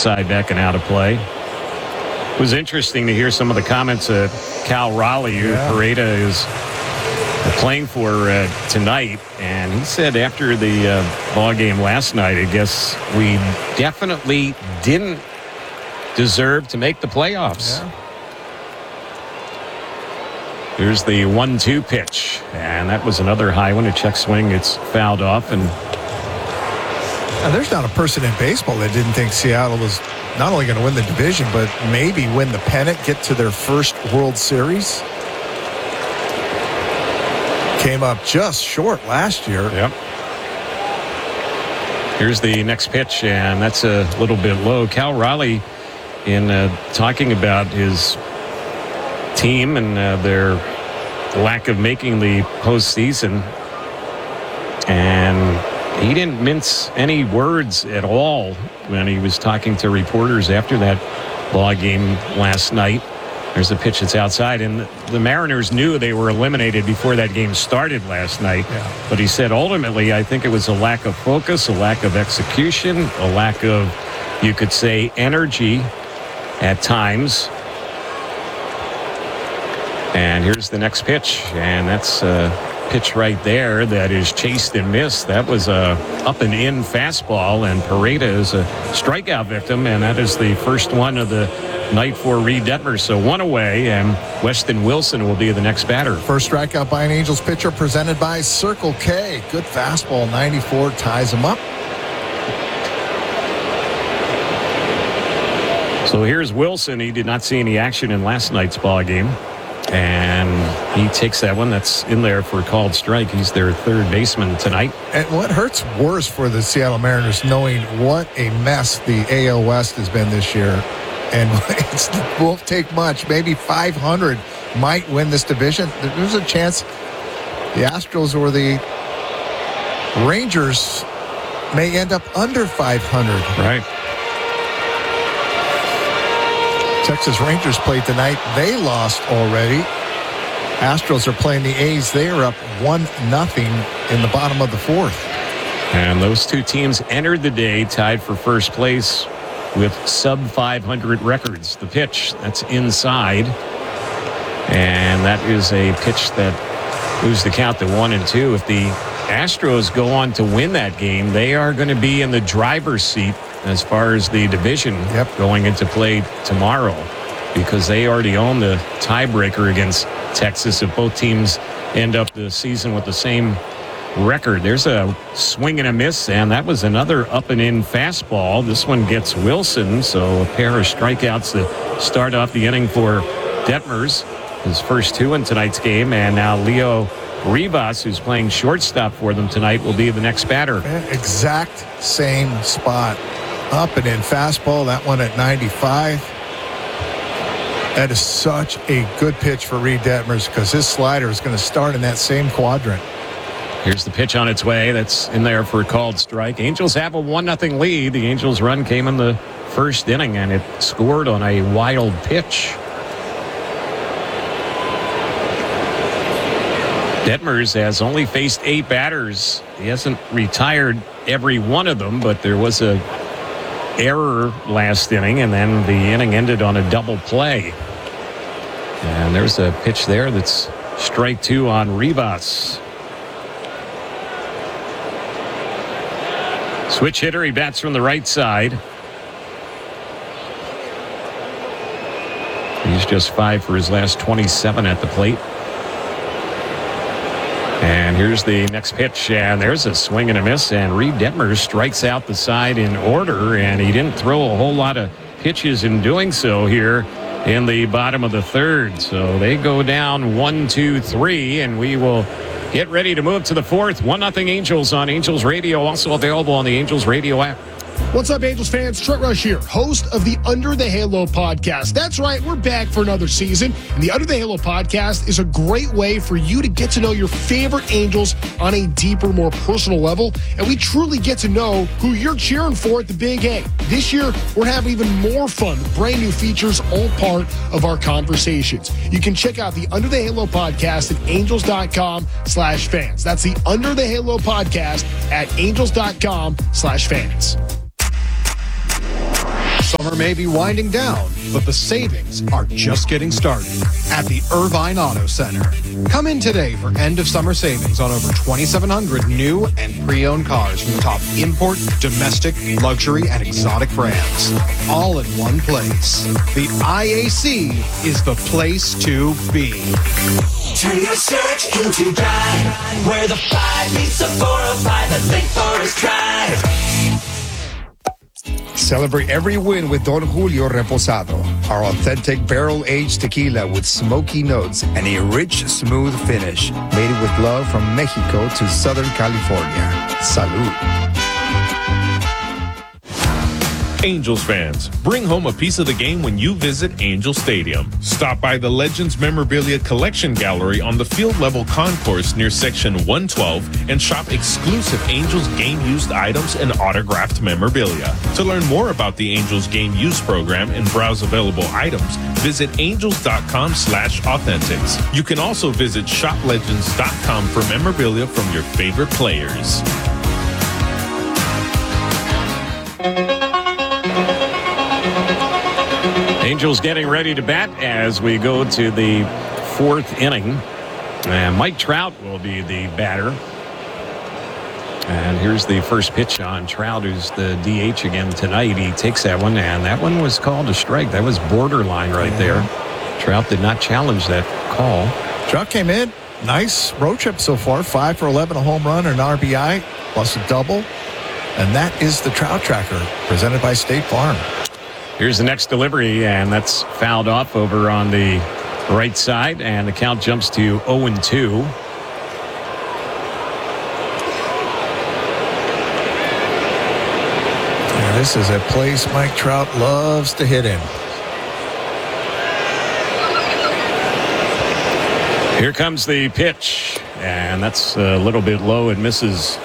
outside back and out of play. It was interesting to hear some of the comments of Cal Raleigh, who Pareda is playing for tonight, and he said after the ball game last night, I guess we definitely didn't deserve to make the playoffs. Yeah. Here's the 1-2 pitch, and that was another high one. A check swing, it's fouled off, and there's not a person in baseball that didn't think Seattle was not only going to win the division, but maybe win the pennant, get to their first World Series. Came up just short last year. Yep. Here's the next pitch, and that's a little bit low. Cal Raleigh, in talking about his team and their lack of making the postseason, and he didn't mince any words at all when he was talking to reporters after that ball game last night. There's a pitch that's outside, and the Mariners knew they were eliminated before that game started last night. Yeah. But he said ultimately, I think it was a lack of focus, a lack of execution, a lack of, you could say, energy at times. And here's the next pitch, and that's a pitch right there that is chased and missed. That was a up and in fastball, and Pareda is a strikeout victim, and that is the first one of the night for Reed Detmers. So one away, and Weston Wilson will be the next batter. First strikeout by an Angels pitcher presented by Circle K. Good fastball, 94, ties him up. So here's Wilson. He did not see any action in last night's ball game, and he takes that one. That's in there for a called strike. He's their third baseman tonight. And what hurts worse for the Seattle Mariners, knowing what a mess the AL West has been this year, and it won't take much. Maybe 500 might win this division. There's a chance the Astros or the Rangers may end up under 500. Right. Texas Rangers played tonight. They lost already. Astros are playing the A's. They are up 1-0 in the bottom of the fourth. And those two teams entered the day tied for first place with sub-500 records. The pitch, that's inside. And that is a pitch that moves the count to 1-2. If the Astros go on to win that game, they are going to be in the driver's seat as far as the division going into play tomorrow, because they already own the tiebreaker against Texas if both teams end up the season with the same record. There's a swing and a miss, and that was another up and in fastball. This one gets Wilson, so a pair of strikeouts to start off the inning for Detmers. His first two in tonight's game, and now Leo Rivas, who's playing shortstop for them tonight, will be the next batter. Exact same spot. Up and in fastball, that one at 95. That is such a good pitch for Reed Detmers, because his slider is going to start in that same quadrant. Here's the pitch on its way. That's in there for a called strike. Angels have a 1-0 lead. The Angels' run came in the first inning, and it scored on a wild pitch. Detmers has only faced 8 batters. He hasn't retired every one of them, but there was a error last inning, and then the inning ended on a double play. And there's a pitch there that's strike 2 on Rivas. Switch hitter, he bats from the right side. He's just 5 for his last 27 at the plate. And here's the next pitch, and there's a swing and a miss, and Reed Detmers strikes out the side in order, and he didn't throw a whole lot of pitches in doing so here in the bottom of the third. So they go down 1-2-3, and we will get ready to move to the fourth. 1-0 Angels on Angels Radio, also available on the Angels Radio app. What's up, Angels fans? Trent Rush here, host of the Under the Halo podcast. That's right, we're back for another season, and the Under the Halo podcast is a great way for you to get to know your favorite Angels on a deeper, more personal level, and we truly get to know who you're cheering for at the Big A. This year, we're having even more fun with brand new features, all part of our conversations. You can check out the Under the Halo podcast at angels.com/fans. That's the Under the Halo podcast at angels.com/fans. Summer may be winding down, but the savings are just getting started at the Irvine Auto Center. Come in today for end-of-summer savings on over 2,700 new and pre-owned cars from the top import, domestic, luxury, and exotic brands. All in one place. The IAC is the place to be. Turn your search into drive, where the 5 meets the 405 at Lake Forest Drive. Celebrate every win with Don Julio Reposado, our authentic barrel-aged tequila with smoky notes and a rich, smooth finish. Made it with love from Mexico to Southern California. Salud. Angels fans, bring home a piece of the game when you visit Angel Stadium. Stop by the Legends Memorabilia Collection Gallery on the field level concourse near section 112 and shop exclusive Angels game used items and autographed memorabilia. To learn more about the Angels game use program and browse available items, visit angels.com/authentics. You can also visit shoplegends.com for memorabilia from your favorite players. Angels getting ready to bat as we go to the fourth inning. And Mike Trout will be the batter. And here's the first pitch on Trout, who's the DH again tonight. He takes that one, and that one was called a strike. That was borderline right there. Trout did not challenge that call. Trout came in. Nice road trip so far. 5 for 11, a home run, an RBI, plus a double. And that is the Trout Tracker, presented by State Farm. Here's the next delivery, and that's fouled off over on the right side, and the count jumps to 0-2. Yeah, this is a place Mike Trout loves to hit in. Here comes the pitch, and that's a little bit low. It misses.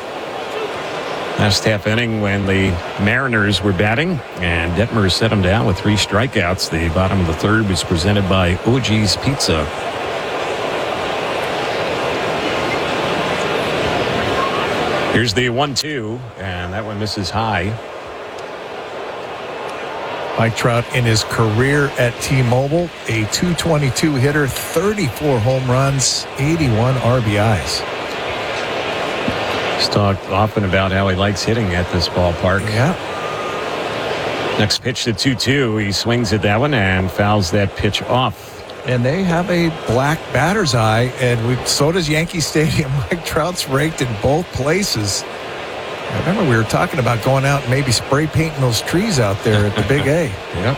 Last half inning when the Mariners were batting, and Detmer set them down with 3 strikeouts. The bottom of the third was presented by OG's Pizza. Here's the 1-2, and that one misses high. Mike Trout in his career at T-Mobile, a .222 hitter, 34 home runs, 81 RBIs. He's talked often about how he likes hitting at this ballpark. Yeah. Next pitch to 2-2. He swings at that one and fouls that pitch off. And they have a black batter's eye, and so does Yankee Stadium. Mike Trout's raked in both places. I remember we were talking about going out and maybe spray painting those trees out there at the Big A. Yep.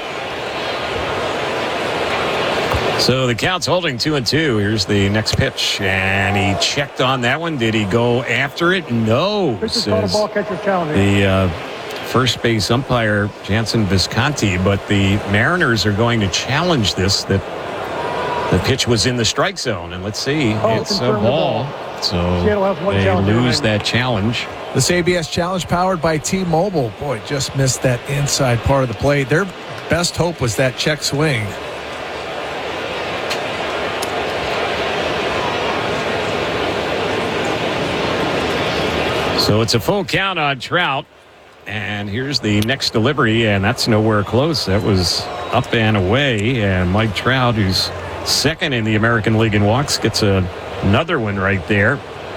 So the count's holding 2-2. Here's the next pitch, and he checked on that one. Did he go after it? No. Says the first base umpire, Jansen Visconti, but the Mariners are going to challenge this, that the pitch was in the strike zone. And let's see, it's a ball. So they lose that challenge. This ABS challenge powered by T-Mobile. Boy, just missed that inside part of the plate. Their best hope was that check swing. So it's a full count on Trout. And here's the next delivery, and that's nowhere close. That was up and away. And Mike Trout, who's second in the American League in walks, gets another one right there.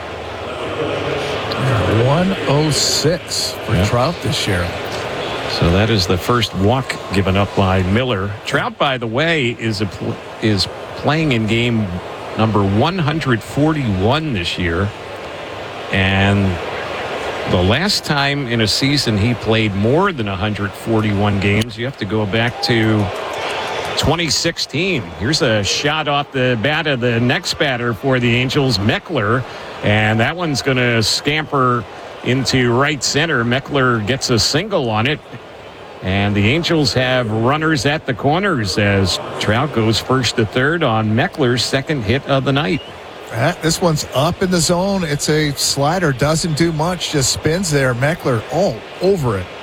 106 for Trout this year. So that is the first walk given up by Miller. Trout, by the way, is playing in game number 141 this year. And the last time in a season he played more than 141 games, you have to go back to 2016. Here's a shot off the bat of the next batter for the Angels, Meckler. And that one's going to scamper into right center. Meckler gets a single on it. And the Angels have runners at the corners as Trout goes first to third on Meckler's second hit of the night. This one's up in the zone. It's a slider. Doesn't do much. Just spins there. Meckler all over it.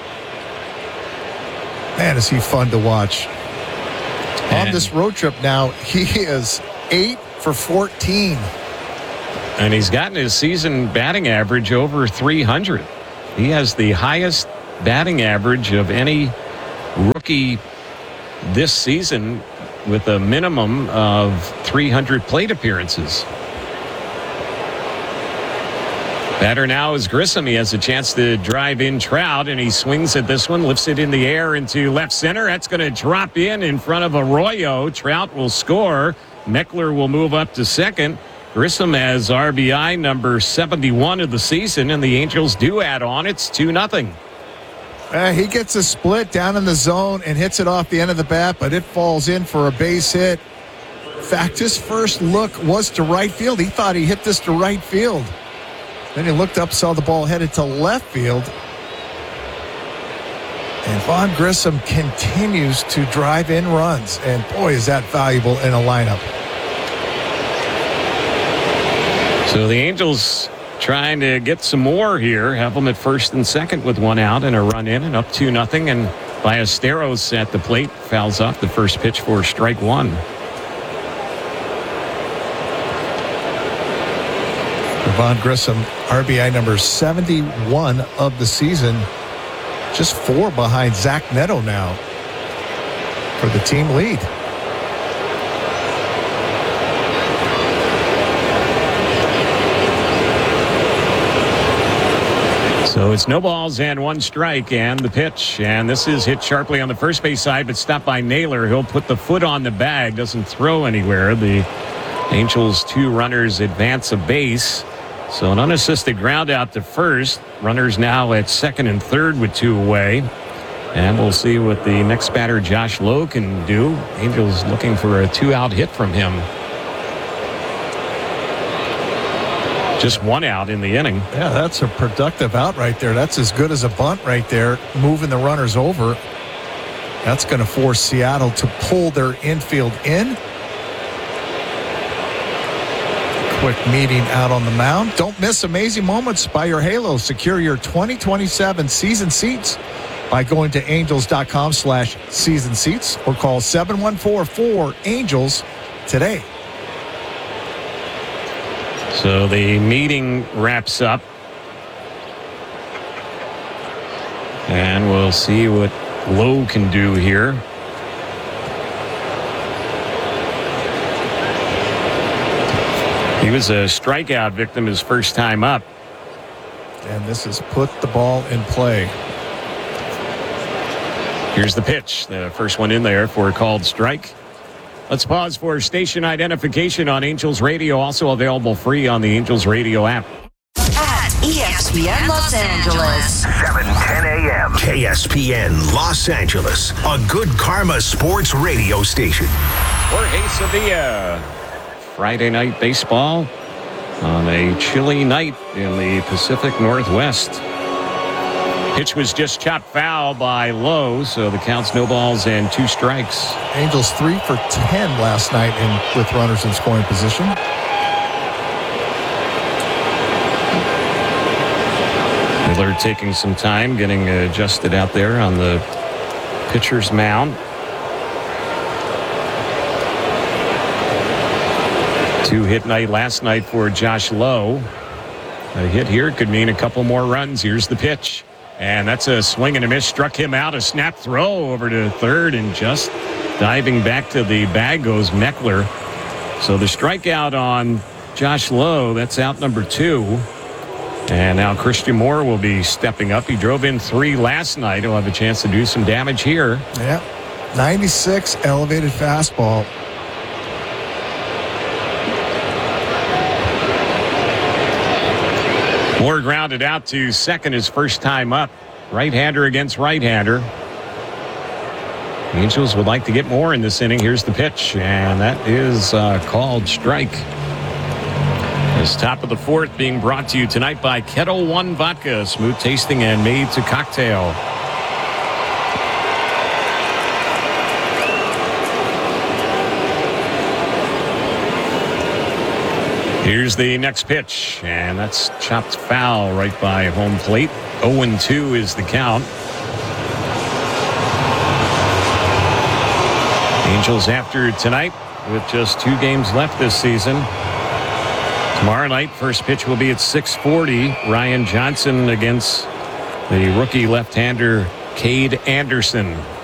Man, is he fun to watch. On this road trip now, he is 8 for 14. And he's gotten his season batting average over 300. He has the highest batting average of any rookie this season with a minimum of 300 plate appearances. Batter now is Grissom. He has a chance to drive in Trout, and he swings at this one, lifts it in the air into left center. That's going to drop in front of Arroyo. Trout will score. Meckler will move up to second. Grissom has RBI number 71 of the season, and the Angels do add on. It's 2-0. He gets a split down in the zone and hits it off the end of the bat, but it falls in for a base hit. In fact, his first look was to right field. He thought he hit this to right field. Then he looked up, saw the ball headed to left field. And Vaughn Grissom continues to drive in runs. And boy, is that valuable in a lineup. So the Angels trying to get some more here. Have them at first and second with one out and a run in and up 2-0. And Ballesteros at the plate fouls off the first pitch for strike one. Vaughn Grissom, RBI number 71 of the season. Just 4 behind Zach Neto now for the team lead. So it's no balls and 1 strike, and the pitch. And this is hit sharply on the first base side, but stopped by Naylor. He'll put the foot on the bag, doesn't throw anywhere. The Angels 2 runners advance a base. So an unassisted ground out to first. Runners now at second and third with 2 away. And we'll see what the next batter, Josh Lowe, can do. Angels looking for a 2-out hit from him. Just 1 out in the inning. Yeah, that's a productive out right there. That's as good as a bunt right there, moving the runners over. That's going to force Seattle to pull their infield in. Quick meeting out on the mound. Don't miss amazing moments by your Halo. Secure your 2027 season seats by going to angels.com/season seats or call 714-4-ANGELS today. So the meeting wraps up. And we'll see what Lowe can do here. He was a strikeout victim his first time up. And this has put the ball in play. Here's the pitch. The first one in there for a called strike. Let's pause for station identification on Angels Radio. Also available free on the Angels Radio app. At ESPN Los Angeles. 7:10 a.m. KSPN Los Angeles. A good karma sports radio station. Jorge Sevilla. Friday night baseball on a chilly night in the Pacific Northwest. Pitch was just chopped foul by Lowe, so the count's no balls and 2 strikes. Angels 3 for 10 last night with runners in scoring position. Miller taking some time getting adjusted out there on the pitcher's mound. 2-hit night last night for Josh Lowe. A hit here could mean a couple more runs. Here's the pitch. And that's a swing and a miss. Struck him out. A snap throw over to third, and just diving back to the bag goes Meckler. So the strikeout on Josh Lowe, that's out number 2. And now Christian Moore will be stepping up. He drove in 3 last night. He'll have a chance to do some damage here. Yeah, 96 elevated fastball. Moore grounded out to second his first time up. Right-hander against right-hander. The Angels would like to get more in this inning. Here's the pitch, and that is called strike. This top of the 4th being brought to you tonight by Ketel One Vodka. Smooth tasting and made to cocktail. Here's the next pitch, and that's chopped foul right by home plate. 0-2 is the count. Angels after tonight with just 2 games left this season. Tomorrow night, first pitch will be at 6:40. Ryan Johnson against the rookie left-hander Cade Anderson.